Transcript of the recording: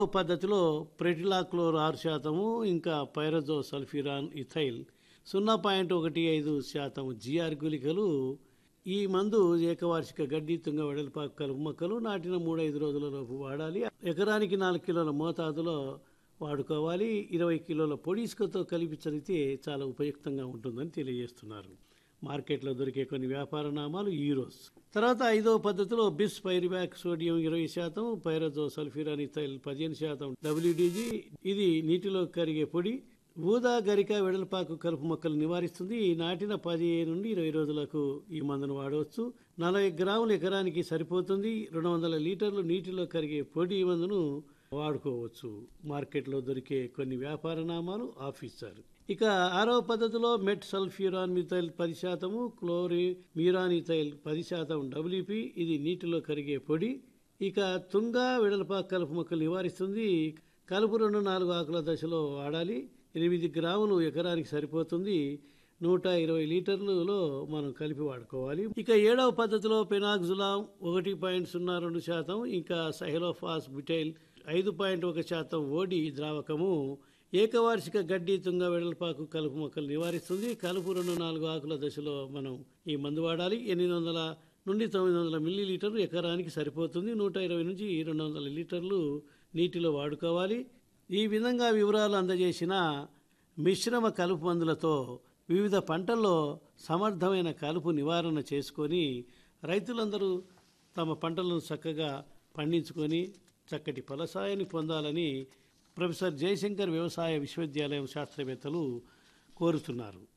పద్ధతిలో ప్రెటిలాక్లోర్ 6% ఇంకా పైరజో sulfuron ethyl 0.15% GR గుళికలు ఈ మందు ఏకవార్షిక గడ్డి తుంగ వెడల్పాకు కలుపు మొక్కలు నాటిన 3-5 రోజులలోపు వాడాలి. ఎకరానికి 4 కిలోల మోతాదులో వాడుకోవాలి. 20 కిలోల పొడి ఇసుకతో కలిపి చదివితే చాలా ఉపయుక్తంగా ఉంటుందని తెలియజేస్తున్నారు. మార్కెట్లో దొరికే కొన్ని వ్యాపార నామాలు ఈరోస్. తర్వాత 5వ పద్ధతిలో బిస్ పైరివాక్ సోడియం 20%, పైరజో సల్ఫ్యూరాన్ ఇథైల్ 15%, WDG ఇది నీటిలో కరిగే పొడి. ఊదా గరిక వెడల్పాకు కలుపు మొక్కలు నివారిస్తుంది. నాటిన 15 నుండి 20 రోజులకు ఈ మందును వాడవచ్చు. 40 గ్రాములు ఎకరానికి సరిపోతుంది. 200 లీటర్లు నీటిలో కరిగే పొడి మందును వాడుకోవచ్చు. మార్కెట్లో దొరికే కొన్ని వ్యాపార నామాలు ఆఫీసర్. ఇక 6వ పద్ధతిలో మెట్ sulfuron methyl 10%, chlorimuron ethyl 10%, WP ఇది నీటిలో కరిగే పొడి. ఇక తుంగ వెడల్పాకు కలుపు మొక్కలు నివారిస్తుంది. కలుపు 2-4 ఆకుల దశలో వాడాలి. 8 గ్రాములు ఎకరానికి సరిపోతుంది. 120 లీటర్లలో మనం కలిపి వాడుకోవాలి. ఇక 7వ పద్ధతిలో పెనాక్జులామ్ 1.02%, ఇంకా సైలోఫాస్ బ్యూటైల్ 5.1% ఓడి ద్రావకము ఏకవార్షిక గడ్డి తుంగ వెడల్పాకు కలుపు మొక్కలు నివారిస్తుంది. కలుపు 2-4 ఆకుల దశలో మనం ఈ మందు వాడాలి. 800 నుండి 900 మిల్లీలీటర్లు ఎకరానికి సరిపోతుంది. 120 నుంచి 200 లీటర్లు నీటిలో వాడుకోవాలి. ఈ విధంగా వివరాలు అందజేసిన మిశ్రమ కలుపు మందులతో వివిధ పంటల్లో సమర్థమైన కలుపు నివారణ చేసుకొని రైతులందరూ తమ పంటలను చక్కగా పండించుకొని చక్కటి ఫలసాయాన్ని పొందాలని ప్రొఫెసర్ జయశంకర్ వ్యవసాయ విశ్వవిద్యాలయం శాస్త్రవేత్తలు కోరుతున్నారు.